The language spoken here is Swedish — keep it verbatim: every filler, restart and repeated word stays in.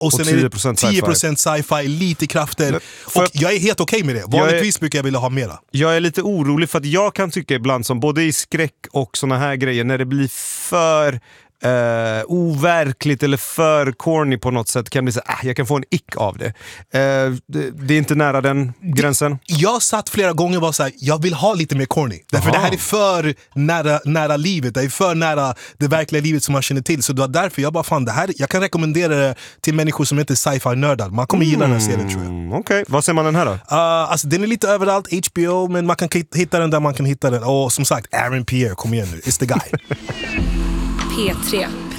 och sen och tio procent är det tio procent sci-fi, lite krafter. Och jag, jag är helt okej okay med det. Vanligtvis är, brukar jag vilja ha mera. Jag är lite orolig för att jag kan tycka ibland som både i skräck och såna här grejer, när det blir för Uh, overkligt eller för corny på något sätt, kan bli så ah, jag kan få en ick av det. Uh, det. Det är inte nära den gränsen. Jag satt flera gånger och var så här, jag vill ha lite mer corny. Därför Aha. det här är för nära, nära livet. Det är för nära det verkliga livet som man känner till. Så det var därför jag bara fan, det här, jag kan rekommendera det till människor som inte är sci-fi-nördar. Man kommer mm. gilla den här serien, tror jag. Okej, okay. Vad ser man den här då? Uh, alltså, den är lite överallt, H B O, men man kan hitta den där man kan hitta den. Och som sagt, Aaron Pierre, kom igen nu. It's the guy. P tre.